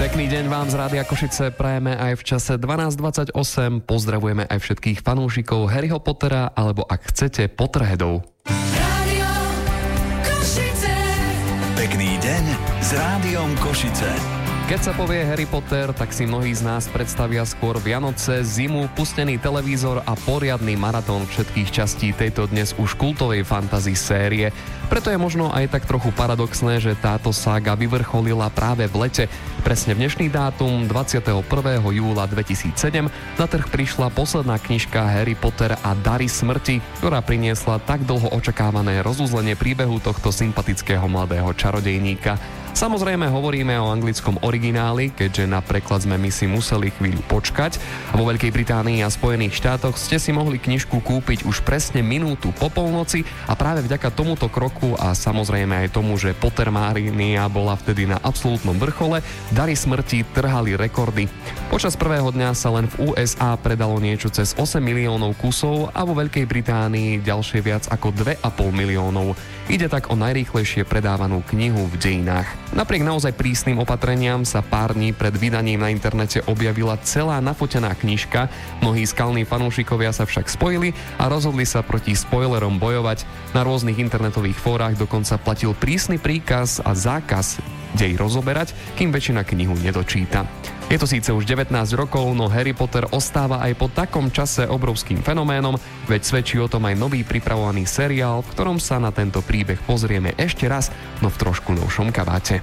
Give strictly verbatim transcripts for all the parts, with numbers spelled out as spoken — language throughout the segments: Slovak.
Pekný deň vám z Rádia Košice prajeme aj v čase dvanásť dvadsaťosem. Pozdravujeme aj všetkých fanúšikov Harryho Pottera, alebo ak chcete, Potterheadov. Rádio Košice. Pekný deň s Rádiom Košice. Keď sa povie Harry Potter, tak si mnohí z nás predstavia skôr Vianoce, zimu, pustený televízor a poriadny maratón všetkých častí tejto dnes už kultovej fantasy série. Preto je možno aj tak trochu paradoxné, že táto sága vyvrcholila práve v lete. Presne v dnešný dátum, dvadsiateho prvého júla dvetisícsedem, na trh prišla posledná knižka Harry Potter a Dary smrti, ktorá priniesla tak dlho očakávané rozuzlenie príbehu tohto sympatického mladého čarodejníka. Samozrejme hovoríme o anglickom origináli, keďže na preklad sme my si museli chvíľu počkať. A vo Veľkej Británii a Spojených štátoch ste si mohli knižku kúpiť už presne minútu po polnoci a práve vďaka tomuto kroku a samozrejme aj tomu, že Pottermánia bola vtedy na absolútnom vrchole, Dary smrti trhali rekordy. Počas prvého dňa sa len v ú es á predalo niečo cez osem miliónov kusov a vo Veľkej Británii ďalšie viac ako dva a pol miliónov. Ide tak o najrýchlejšie predávanú knihu v dejinách. Napriek naozaj prísnym opatreniam sa pár dní pred vydaním na internete objavila celá nafotená knižka. Mnohí skalní fanúšikovia sa však spojili a rozhodli sa proti spoilerom bojovať. Na rôznych internetových fórach dokonca platil prísny príkaz a zákaz dej rozoberať, kým väčšina knihu nedočíta. Je to síce už devätnásť rokov, no Harry Potter ostáva aj po takom čase obrovským fenoménom, veď svedčí o tom aj nový pripravovaný seriál, v ktorom sa na tento príbeh pozrieme ešte raz, no v trošku novšom kabáte.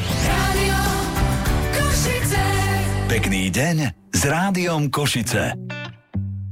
Rádio Košice. Pekný deň s Rádiom Košice.